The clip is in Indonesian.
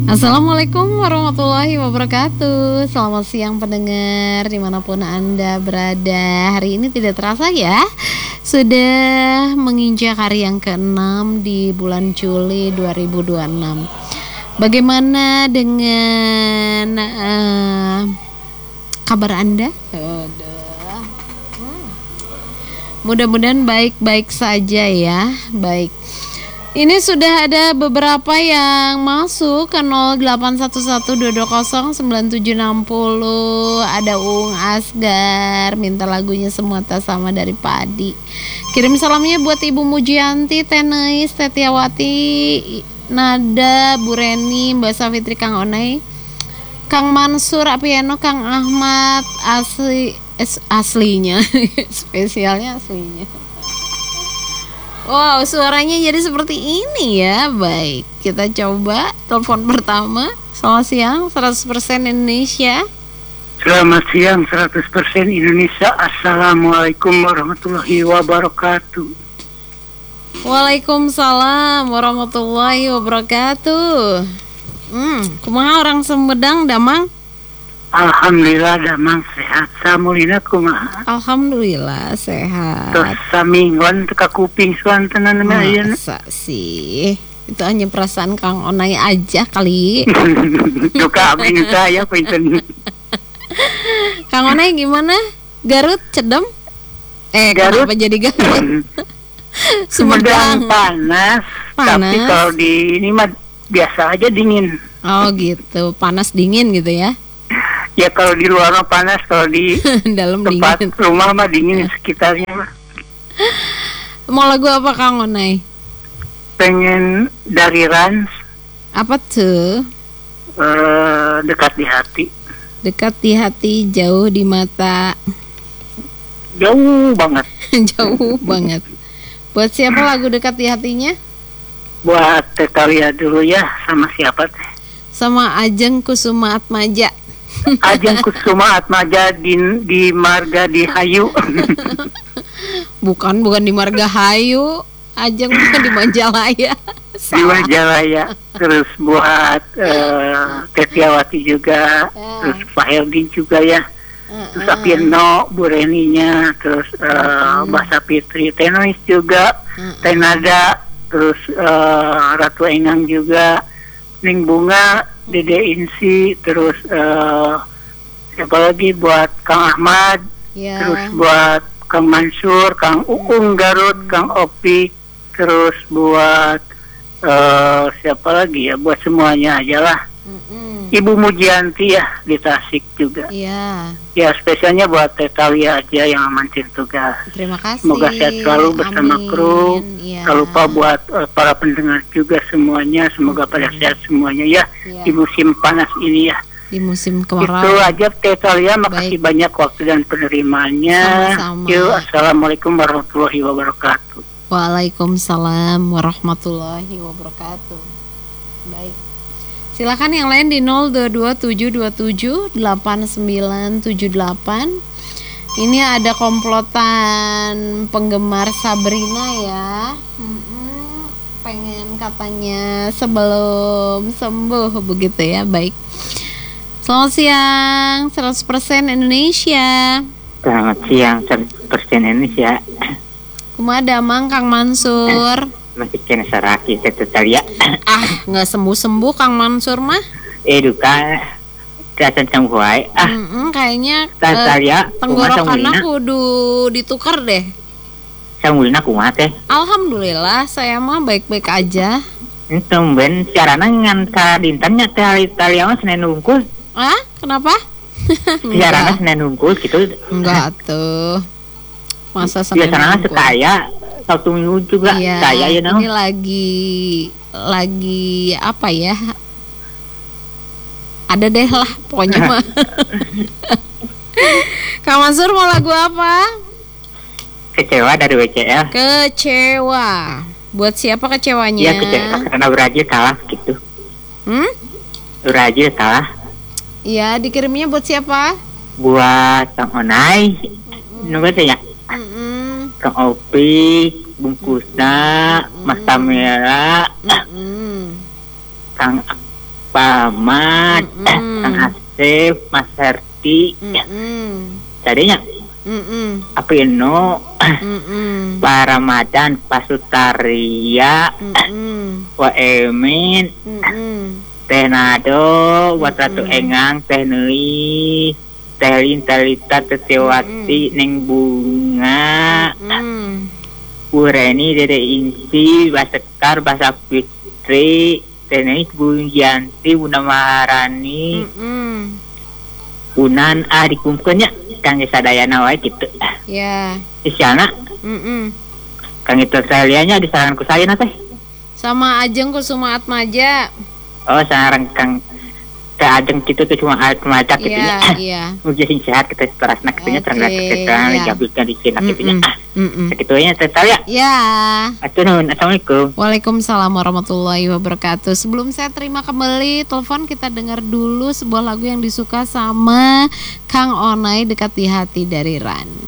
Assalamualaikum warahmatullahi wabarakatuh. Selamat siang pendengar dimanapun Anda berada. Hari ini tidak terasa ya, sudah menginjak hari yang ke-6 di bulan Juli 2026. Bagaimana dengan kabar Anda? Mudah-mudahan baik-baik saja ya. Baik. Ini sudah ada beberapa yang masuk ke 081122097760. Ada Uung Asgar minta lagunya Semua Tak Sama dari Padi. Kirim salamnya buat Ibu Mujianti, Teneis, Tetiawati, Nada, Bu Reni, Mbak Safitri, Kang Onai, Kang Mansur, Apiano, Kang Ahmad, aslinya spesialnya aslinya. Wow, suaranya jadi seperti ini ya. Baik, kita coba telepon pertama. Selamat siang, 100% Indonesia. Selamat siang, 100% Indonesia. Assalamualaikum warahmatullahi wabarakatuh. Waalaikumsalam warahmatullahi wabarakatuh. Kumaha orang Sumedang, Damang? Alhamdulillah damang sehat. Samulina kumaha? Alhamdulillah sehat. Terus samingwan teka kuping suantenan ayeuna. Masa sih? Itu hanya perasaan Kang Onai aja kali. Duka abdi saya pinten. Kang Onai gimana? Garut cedem? Garut kenapa jadi Garut? Sumedang panas. Tapi kalau di ini mah biasa aja dingin. Oh gitu, panas dingin gitu ya? Ya kalau di luar mah panas, kalau di dalam tempat dingin. Rumah mah dingin sekitarnya mah. Mau lagu apa Kang Onai? Pengen dari Rans. Apa tuh? Dekat di hati. Dekat di hati, jauh di mata. Jauh banget. Jauh banget. Buat siapa lagu dekat di hatinya? Buat Tetalia dulu ya. Sama siapa teh? Sama Ajeng Kusuma Atmaja. Ajeng Kusuma Atmaja di Marga di Hayu. Bukan di Marga Hayu. Ajeng bukan di Majalaya. Di Majalaya. Terus buat Tetiawati juga. Terus Pak Herdi juga ya. Terus Apiano, Bu Reninya. Terus Mbak Sapitri, Tenois juga. Tenada. Terus Ratu Engang juga. Ning Bunga, Dede Insi, terus siapa lagi buat Kang Ahmad, terus buat Kang Mansur, Kang Uung Garut, Kang Opi, terus buat siapa lagi ya, buat semuanya aja lah. Ibu Mujianti ya di Tasik juga. Ya spesialnya buat Tetalia aja yang amantin tugas. Terima kasih. Semoga sehat selalu bersama kru. Tak lupa buat para pendengar juga semuanya. Semoga pada sehat semuanya ya. Di musim panas ini ya. Di musim kemarau. Itu aja Tetalia. Makasih banyak waktu dan penerimaannya. Assalamualaikum warahmatullahi wabarakatuh. Waalaikumsalam warahmatullahi wabarakatuh. Baik. Silakan yang lain di 0227278978. Ini ada komplotan penggemar Sabrina ya. Pengen katanya sebelum sembuh begitu ya. Baik. Selamat siang 100% Indonesia. Selamat siang 100% Indonesia. Kumaha Damang Kang Mansur? Masih kena saraki Tetalia. Nggak sembuh Kang Mansur mah. Duka kerasan sampai. Kayaknya Tetalia tenggorokannya kudu ditukar deh. Samulina kumaha teh? Alhamdulillah saya mah baik-baik aja. Tumben siarana ngan ka dintennya Tetalia mah Senin Unggul. Kenapa? Siarana Senin Unggul gitu. Enggak tuh. Masa Senin Unggul? Biasanya sekaya Sabtu Minggu juga saya ya Ini lagi apa ya? Ada deh lah pokoknya mah. Kang Mansur mau lagu apa? Kecewa dari WCL. Kecewa. Buat siapa kecewanya? Ya kecewa karena Brazil kalah gitu. Brazil kalah. Iya, dikirimnya buat siapa? Buat Kang Onai. Nunggu ya. Kang Opi, bungkusna, Mas Tamera, Kang Pamat, Kang Asep, Mas Herti, jadinya Apino, Pak Ramadan, Pak Sutaria, Pak Emin, Teh Nado, buat Ratu Engang, Teh Nui, Teh Lin, Talita, Tetiwati, Neng Bunga, Bu Reni, Dede Inti, Basekar, Basa Fitri, Teh Nui, Bu Yanti, Bunda Maharani, Unan, dikumpulnya Kang Sadayana wae gitu. Ya. Di sana. Kang itu saya lihatnya di saranganku saya teh. Sama Ajeng Kusuma Atmaja. Oh, sarang Kang Ajeng gitu tuh cuma Atmaja gitu ya. Iya. Udah sing sehat kita terasna kitunya terang kita ngabulkan di sini kitunya. Sakitunya teh ya. Ya. Atuh nuhun. Assalamualaikum. Waalaikumsalam warahmatullahi wabarakatuh. Sebelum saya terima kembali telepon, kita dengar dulu sebuah lagu yang disuka sama Kang Onai, Dekat di Hati dari Ran.